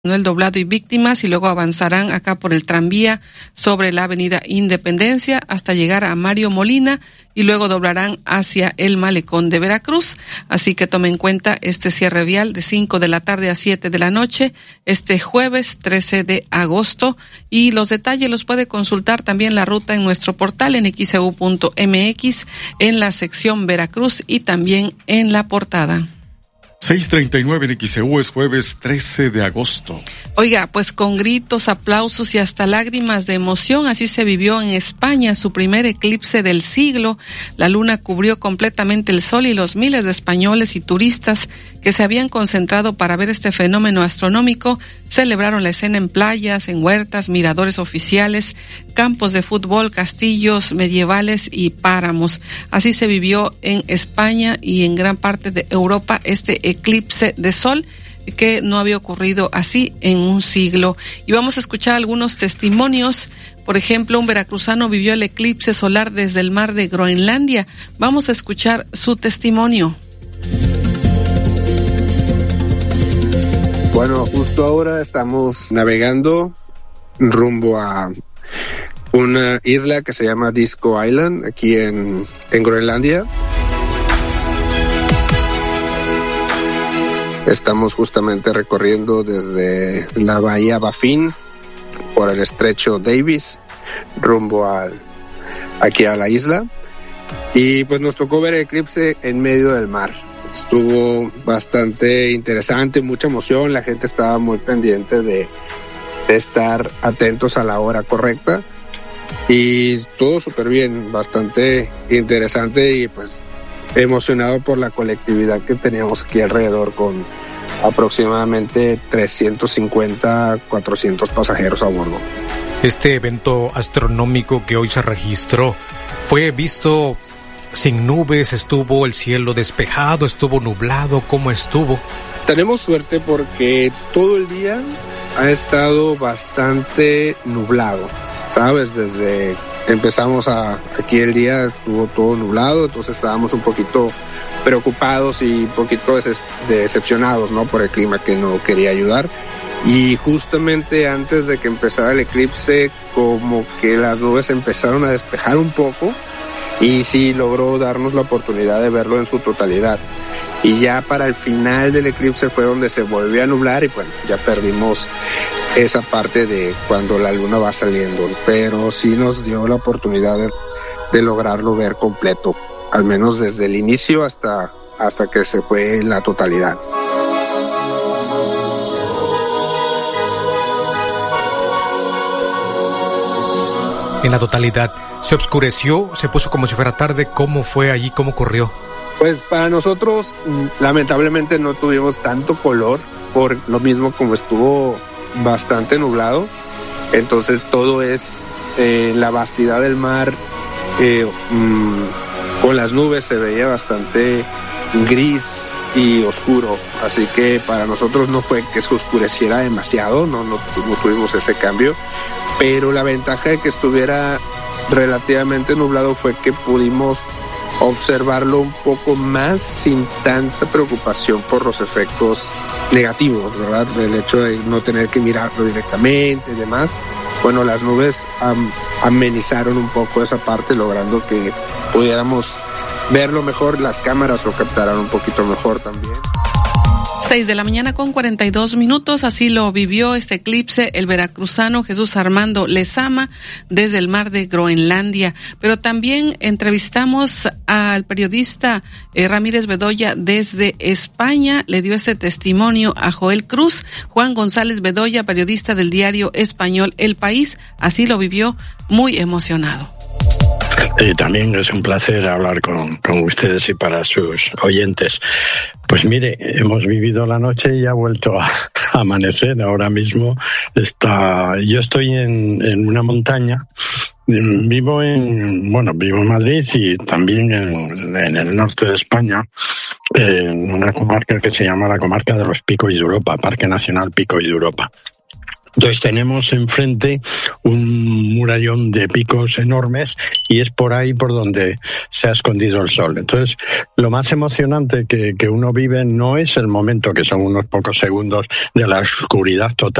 el Doblado y Víctimas, y luego avanzarán acá por el tranvía sobre la avenida Independencia hasta llegar a Mario Molina y luego doblarán hacia el Malecón de Veracruz. Así que tome en cuenta este cierre vial de 5 de la tarde a 7 de la noche, este jueves 13 de agosto. Y los detalles los puede consultar también la ruta en nuestro portal en xeu.mx, en la sección Veracruz y también en la portada. 6:39 en XEU, es jueves 13 de agosto. Oiga, pues con gritos, aplausos y hasta lágrimas de emoción, así se vivió en España su primer eclipse del siglo. La luna cubrió completamente el sol y los miles de españoles y turistas que se habían concentrado para ver este fenómeno astronómico celebraron la escena en playas, en huertas, miradores oficiales, campos de fútbol, castillos medievales y páramos. Así se vivió en España y en gran parte de Europa este eclipse de sol, que no había ocurrido así en un siglo. Y vamos a escuchar algunos testimonios. Por ejemplo, un veracruzano vivió el eclipse solar desde el mar de Groenlandia. Vamos a escuchar su testimonio. Bueno, justo ahora estamos navegando rumbo a una isla que se llama Disco Island, aquí en Groenlandia. Estamos justamente recorriendo desde la bahía Baffin por el estrecho Davis rumbo aquí a la isla, y pues nos tocó ver el eclipse en medio del mar. Estuvo bastante interesante, mucha emoción, la gente estaba muy pendiente de estar atentos a la hora correcta y todo súper bien, bastante interesante y pues emocionado por la colectividad que teníamos aquí alrededor, con aproximadamente 350, 400 pasajeros a bordo. Este evento astronómico que hoy se registró fue visto sin nubes, estuvo el cielo despejado, estuvo nublado, ¿cómo estuvo? Tenemos suerte porque todo el día ha estado bastante nublado, ¿sabes? Desde empezamos aquí el día estuvo todo nublado, entonces estábamos un poquito preocupados y un poquito decepcionados, ¿no? Por el clima que no quería ayudar. Y justamente antes de que empezara el eclipse, como que las nubes empezaron a despejar un poco y sí logró darnos la oportunidad de verlo en su totalidad. Y ya para el final del eclipse fue donde se volvió a nublar y bueno, ya perdimos esa parte de cuando la luna va saliendo, pero sí nos dio la oportunidad de lograrlo ver completo, al menos desde el inicio hasta que se fue la totalidad. En la totalidad, ¿se oscureció? ¿Se puso como si fuera tarde? ¿Cómo fue allí? ¿Cómo corrió? Pues para nosotros, lamentablemente no tuvimos tanto color, por lo mismo como estuvo bastante nublado. Entonces todo es la vastidad del mar, con las nubes se veía bastante gris y oscuro. Así que para nosotros no fue que se oscureciera demasiado, no tuvimos ese cambio. Pero la ventaja de que estuviera relativamente nublado fue que pudimos observarlo un poco más sin tanta preocupación por los efectos negativos, ¿verdad? El hecho de no tener que mirarlo directamente y demás. Bueno, las nubes amenizaron un poco esa parte, logrando que pudiéramos verlo mejor, las cámaras lo captaran un poquito mejor también. 6 de la mañana con 42 minutos, así lo vivió este eclipse el veracruzano Jesús Armando Lezama desde el mar de Groenlandia. Pero también entrevistamos al periodista Ramírez Bedoya desde España, le dio este testimonio a Joel Cruz. Juan González Bedoya, periodista del diario español El País, así lo vivió, muy emocionado. También es un placer hablar con ustedes y para sus oyentes. Pues mire, hemos vivido la noche y ha vuelto a amanecer. Ahora mismo yo estoy en una montaña. Vivo en Madrid y también en el norte de España, en una comarca que se llama la comarca de los Picos de Europa, Parque Nacional Picos de Europa. Entonces tenemos enfrente un murallón de picos enormes y es por ahí por donde se ha escondido el sol. Entonces, lo más emocionante que uno vive no es el momento, que son unos pocos segundos de la oscuridad total,